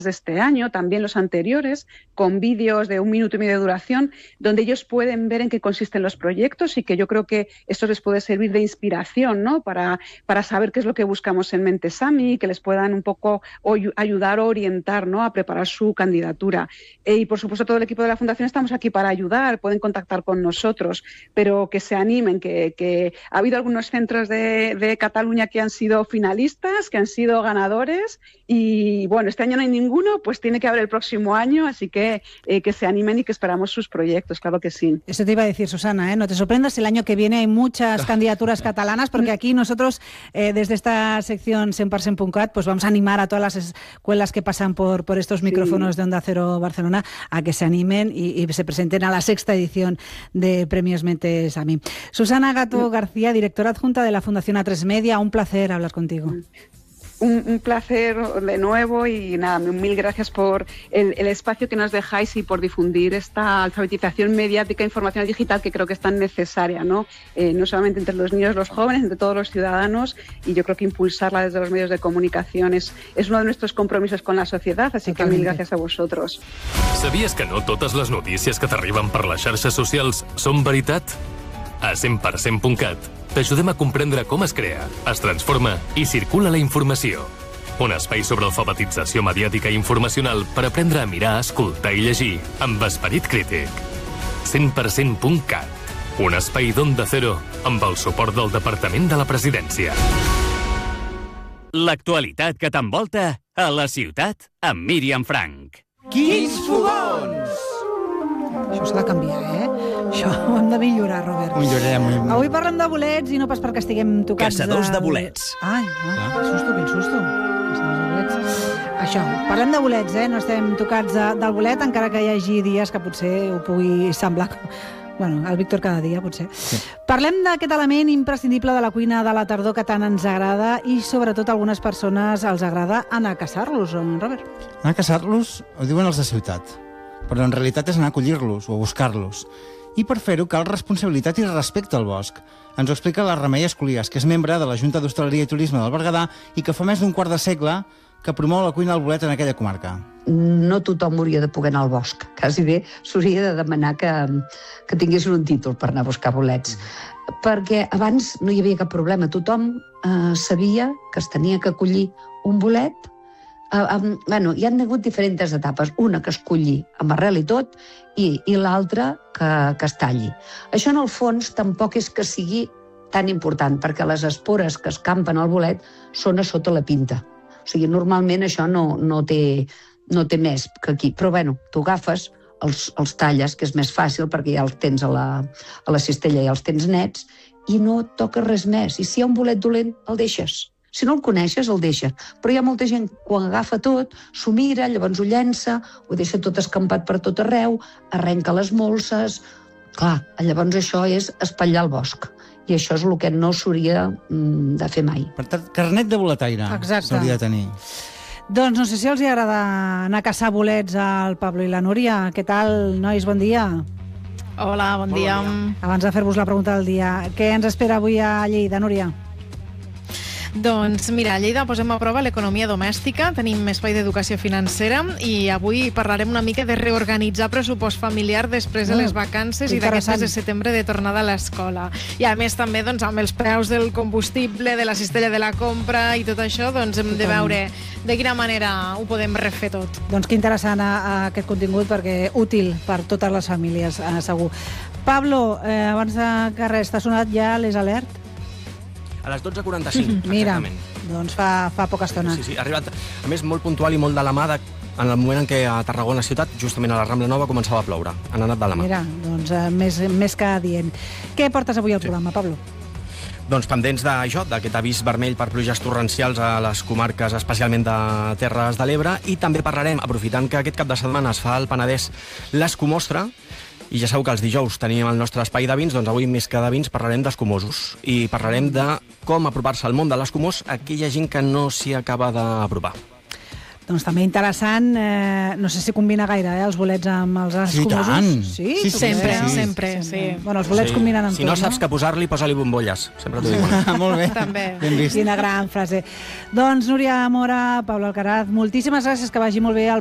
de este año, también los anteriores, con vídeos de 1 minuto y medio de duración, donde ellos pueden ver en qué consisten los proyectos y que yo creo que esto les puede servir de inspiración, ¿no? Para saber qué es lo que buscamos en Mentesami y que les puedan un poco ayudar o orientar, ¿no? A preparar su candidatura. Y por supuesto todo el equipo de la Fundación estamos aquí para ayudar, pueden contactar con nosotros, pero que se animen, que ha habido algunos centros de Cataluña que han sido finalistas, que han sido ganadores y bueno, este año no hay ninguno, pues tiene que haber el próximo año, así que se animen y que esperamos sus proyectos, claro que sí. Eso te iba a decir, Susana, no te sorprendas, el año que viene hay muchas candidaturas catalanas, porque aquí nosotros, desde esta sección 100%.cat, pues vamos a animar a todas las escuelas que pasan por estos micrófonos de Onda Cero Barcelona a que se animen y se presenten a la 6ª edición de Premios Mentesami. Susana Gato García, directora adjunta de la Fundación A3 Media, un placer hablar contigo. Un placer de nuevo y nada, mil gracias por el espacio que nos dejáis y por difundir esta alfabetización mediática e información digital que creo que es tan necesaria, ¿no? No solamente entre los niños, los jóvenes, entre todos los ciudadanos, y yo creo que impulsarla desde los medios de comunicación es uno de nuestros compromisos con la sociedad, así que mil gracias a vosotros. Sabies que no totes les notícies que t'arriben per les xarxes socials són veritat? A 100%.cat t'ajudem a comprendre com es crea, es transforma i circula la informació. Un espai sobre alfabetització mediàtica i informacional per aprendre a mirar, escoltar i llegir amb esperit crític. 100%.cat, un espai d'Onda Cero amb el suport del Departament de la Presidència. L'actualitat que t'envolta a la ciutat amb Míriam Frank. Quins fogons! Això s'ha de canviar, Això ho hem de millorar, Robert. Millorem. Avui parlem de bolets i no pas perquè estiguem tocats Caçadors de bolets. Ai, quin susto. Caçadors de bolets. Això, parlem de bolets, no estem tocats del bolet, encara que hi hagi dies que potser ho pugui semblar. Bueno, el Víctor cada dia, potser. Sí. Parlem d'aquest element imprescindible de la cuina de la tardor que tant ens agrada i sobretot a algunes persones els agrada anar a caçar-los, Robert. Anar a caçar-los ho diuen els de ciutat, però en realitat és anar a collir-los o a buscar-los. I per fer-ho cal responsabilitat i respecte al bosc. Ens ho explica la Remei Escolies, que és membre de la Junta d'Hostaleria i Turisme del Berguedà i que fa més d'un quart de segle que promou la cuina del bolet en aquella comarca. No tothom hauria de poder anar al bosc. Quasi bé s'hauria de demanar que tinguessin un títol per anar a buscar bolets. Perquè abans no hi havia cap problema. Tothom sabia que es tenia que collir un bolet. Hi han hagut diferents etapes. Una que es colli amb arrel i tot, i l'altra que es talli. Això, en el fons, tampoc és que sigui tan important, perquè les espores que escampen al bolet són a sota la pinta. O sigui, normalment això no té més que aquí. Però, tu agafes, els talles, que és més fàcil, perquè ja els tens a la cistella, ja els tens nets, i no toques res més. I si hi ha un bolet dolent, el deixes. Si no el coneixes, el deixes. Però hi ha molta gent, quan agafa tot, s'ho mira, llavors ho llença, ho deixa tot escampat per tot arreu, arrenca les molses. Clar, llavors això és espatllar el bosc. I això és el que no s'hauria de fer mai. Per tant, carnet de boletaire s'hauria de tenir. Doncs no sé si els agrada anar a caçar bolets al Pablo i la Núria. Què tal, nois? Bon dia. Hola, bon dia. Abans de fer-vos la pregunta del dia, què ens espera avui a Lleida, Núria? Doncs mira, a Lleida posem a prova l'economia domèstica, tenim espai d'educació financera i avui parlarem una mica de reorganitzar pressupost familiar després de les vacances i d'aquest mes de setembre de tornada a l'escola. I a més també amb els preus del combustible, de la cistella de la compra i tot això, doncs hem de veure de quina manera ho podem refer tot. Doncs que interessant aquest contingut perquè útil per totes les famílies, segur. Pablo, abans que res, t'ha sonat ja les alert? A les 12:45, Mira, exactament. Doncs fa poca estona. Sí, ha arribat, a més, molt puntual i molt de la mà en el moment en què a Tarragona ciutat, justament a la Rambla Nova, començava a ploure. Han anat de la mà. Mira, doncs més que adient. Què portes avui al programa, Pablo? Doncs pendents d'aquest avís vermell per pluges torrencials a les comarques, especialment de Terres de l'Ebre, i també parlarem, aprofitant que aquest cap de setmana es fa al Penedès l'Escumostra, i ja sabeu que els dijous tenim el nostre espai de vins, doncs avui més que de vins parlarem d'escumosos i parlarem de com apropar-se al món de l'escumós a aquella gent que no s'hi acaba d'apropar. Doncs també interessant, no sé si combina gaire, els bolets amb els escumosos. Sí, Sí, Sempre. Bueno, els bolets combinen amb tot. tot, no saps què posar-li, posa-li bombolles. Sempre t'ho dic. Molt bé. També. Ben vist. Quina gran frase. Doncs Núria Mora, Paula Alcaraz, moltíssimes gràcies, que vagi molt bé el